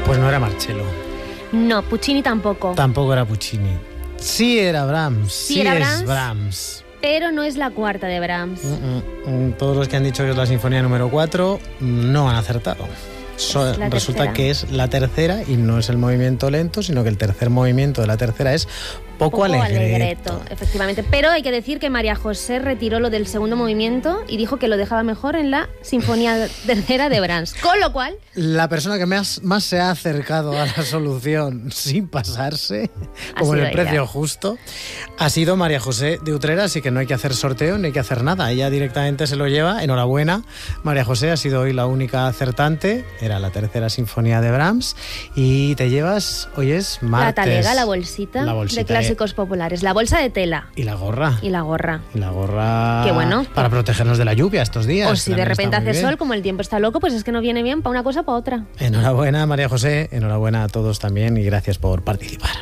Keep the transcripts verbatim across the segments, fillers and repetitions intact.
Pues no era Marcello. No, Puccini tampoco. Tampoco era Puccini. Sí era Brahms. Sí, Sí, era es Brahms. Brahms. Pero no es la cuarta de Brahms. Mm, mm, mm. Todos los que han dicho que es la sinfonía número cuatro no han acertado. So, la resulta tercera. que es la tercera y no es el movimiento lento, sino que el tercer movimiento de la tercera es poco, Poco alegreto. alegreto, efectivamente. Pero hay que decir que María José retiró lo del segundo movimiento y dijo que lo dejaba mejor en la sinfonía tercera de Brahms. Con lo cual... La persona que más, más se ha acercado a la solución sin pasarse, Ha como en sido el precio ella. justo, ha sido María José de Utrera, así que no hay que hacer sorteo ni hay que hacer nada. Ella directamente se lo lleva. Enhorabuena. María José ha sido hoy la única acertante. Era la tercera sinfonía de Brahms. Y te llevas, hoy es martes. La talega, la bolsita, La bolsita, de clásicos populares. La bolsa de tela Y la gorra. y la gorra. Y la gorra. Qué bueno. Para protegernos de la lluvia estos días. O si de También repente está muy hace bien. sol, como el tiempo está loco, pues es que no viene bien para una cosa o para otra. Enhorabuena, María José. Enhorabuena a todos también y gracias por participar.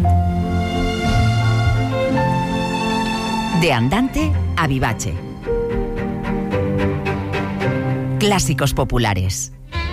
De andante a vivace. Clásicos populares.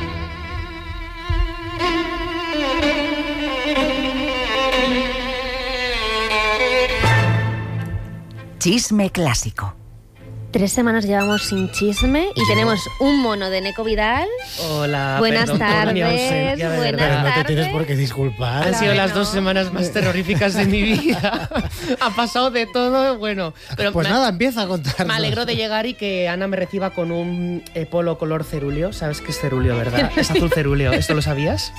Chisme clásico. Tres semanas llevamos sin chisme y tenemos un mono de Neco Vidal. Hola, Buenas perdón por mi tardes, ausencia, de buenas verdad. Pero no te tardes. tienes por qué disculpar. Han sido Claro, las no. dos semanas más terroríficas de mi vida. Ha pasado de todo, bueno. Pero Pues me, nada, empieza a contar. me alegro de llegar y que Ana me reciba con un eh, polo color cerúleo. ¿Sabes qué es cerúleo, verdad? Es azul cerúleo. ¿Esto lo sabías?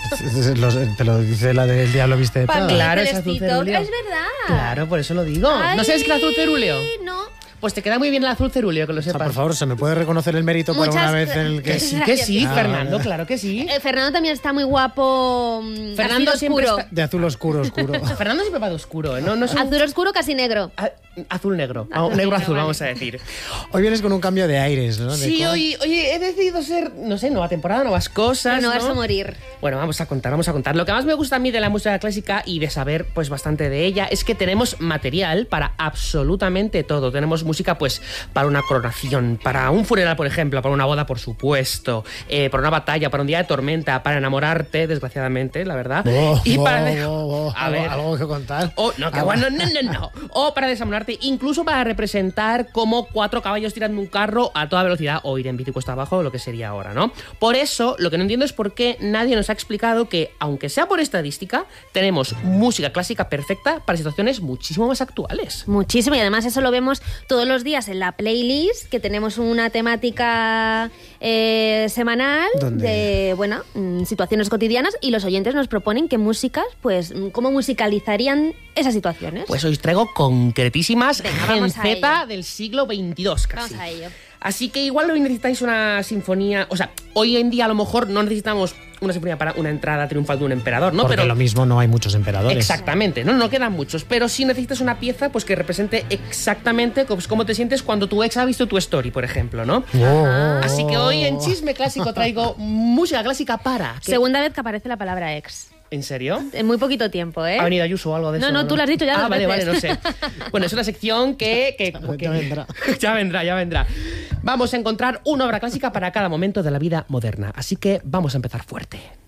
Te lo dice la del Diablo Viste de Prada. Claro, es azul Celestito. cerúleo. Es verdad. Claro, por eso lo digo. Ay, ¿No sabes qué es azul cerúleo? No. Pues te queda muy bien el azul cerúleo, que lo O sea, sepas. por favor, ¿se me puede reconocer el mérito por Muchas una vez gra- en el que... Que sí, que sí, Ah, Fernando, vale. claro que sí. Eh, Fernando también está muy guapo. mm, Fernando azul siempre oscuro. está- De azul oscuro, oscuro. Fernando siempre va de oscuro, ¿eh? No, no es un- Azul oscuro, casi negro. Ah, azul negro. Azul Ah, negro negro, azul, vale. vamos a decir. Hoy vienes con un cambio de aires, ¿no? De Sí, cómo- hoy, oye, he decidido ser, no sé, nueva temporada, nuevas cosas. No, no vas ¿no? a morir. Bueno, vamos a contar, vamos a contar. Lo que más me gusta a mí de la música clásica y de saber pues bastante de ella es que tenemos material para absolutamente todo. Tenemos música pues para una coronación, para un funeral, por ejemplo, para una boda, por supuesto, eh, para una batalla, para un día de tormenta, para enamorarte, desgraciadamente, la verdad. Oh, y oh, para... oh, oh, A algo, ver. algo que contar. O, no, que Ah, bueno, no, no, no. O para desamorarte, incluso para representar como cuatro caballos tirando un carro a toda velocidad o ir en bici cuesta abajo, lo que sería ahora, ¿no? Por eso, lo que no entiendo es por qué nadie nos ha explicado que, aunque sea por estadística, tenemos música clásica perfecta para situaciones muchísimo más actuales. Muchísimo, y además eso lo vemos todos los días en la playlist, que tenemos una temática eh, semanal ¿Dónde? de, bueno, mm, situaciones cotidianas, y los oyentes nos proponen qué músicas, pues, mm, cómo musicalizarían esas situaciones. Pues os traigo concretísimas Venga, vamos a Gen Z ello. del siglo veintidós casi. Vamos a ello. Así que igual hoy necesitáis una sinfonía, o sea, hoy en día a lo mejor no necesitamos una sinfonía para una entrada triunfal de un emperador, ¿no? Porque Pero lo mismo no hay muchos emperadores. exactamente, no, no quedan muchos, pero sí necesitas una pieza pues que represente exactamente pues, cómo te sientes cuando tu ex ha visto tu story, por ejemplo, ¿no? Oh, oh, Así que hoy en oh. Chisme Clásico traigo música clásica para... que- Segunda vez que aparece la palabra ex. ¿En serio? En muy poquito tiempo, ¿eh? ¿Ha venido Ayuso o algo de No, eso? no, tú lo has dicho ya Ah, dos vale, veces. vale, no sé. Bueno, es una sección que... que, Ya que- vendrá. ya vendrá, ya vendrá. Vamos a encontrar una obra clásica para cada momento de la vida moderna. Así que vamos a empezar fuerte.